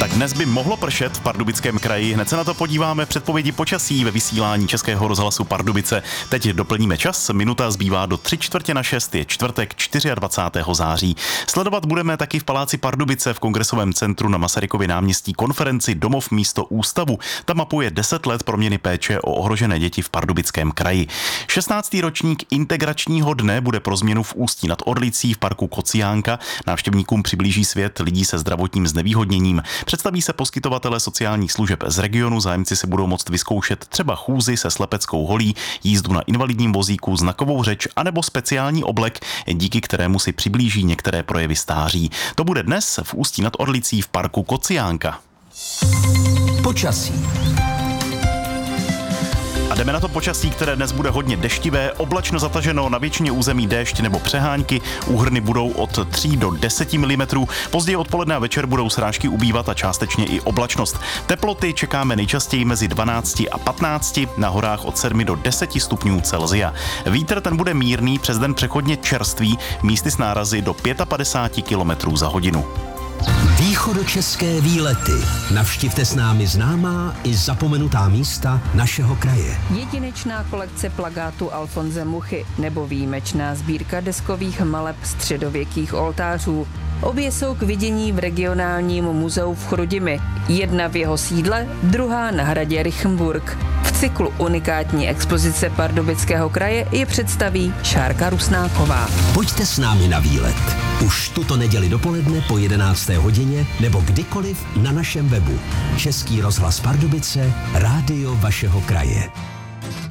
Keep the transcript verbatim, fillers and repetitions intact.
Tak dnes by mohlo pršet v Pardubickém kraji. Hned se na to podíváme v předpovědi počasí ve vysílání Českého rozhlasu Pardubice. Teď doplníme čas, minuta zbývá do tři čtvrtě na šest, je čtvrtek dvacátého čtvrtého září. Sledovat budeme taky v Paláci Pardubice v Kongresovém centru na Masarykově náměstí konferenci Domov místo ústavu. Ta mapuje deset let proměny péče o ohrožené děti v Pardubickém kraji. šestnáctý ročník integračního dne bude pro změnu v Ústí nad Orlicí v parku Kociánka. Návštěvníkům přiblíží svět lidí se zdravotním znevýhodněním. Představí se poskytovatelé sociálních služeb z regionu, zájemci si budou moct vyzkoušet třeba chůzi se slepeckou holí, jízdu na invalidním vozíku, znakovou řeč anebo speciální oblek, díky kterému si přiblíží některé projevy stáří. To bude dnes v Ústí nad Orlicí v parku Kociánka. Počasí. A jdeme na to počasí, které dnes bude hodně deštivé, oblačno zataženo, na většině území déšť nebo přehánky, úhrny budou od tří do deseti milimetrů, později odpoledne a večer budou srážky ubývat a částečně i oblačnost. Teploty čekáme nejčastěji mezi dvanácti a patnácti, na horách od sedmi do deseti stupňů Celsia. Vítr ten bude mírný, přes den přechodně čerstvý, místy s nárazy do padesát pět kilometrů za hodinu. Východočeské výlety. Navštivte s námi známá i zapomenutá místa našeho kraje. Jedinečná kolekce plakátů Alfonse Muchy nebo výjimečná sbírka deskových maleb středověkých oltářů. Obě jsou k vidění v regionálním muzeu v Chrudimi. Jedna v jeho sídle, druhá na hradě Rychenburg. V cyklu unikátní expozice Pardubického kraje je představí Šárka Rusnáková. Pojďte s námi na výlet. Už tuto neděli dopoledne po jedenácté hodině nebo kdykoliv na našem webu. Český rozhlas Pardubice, rádio vašeho kraje.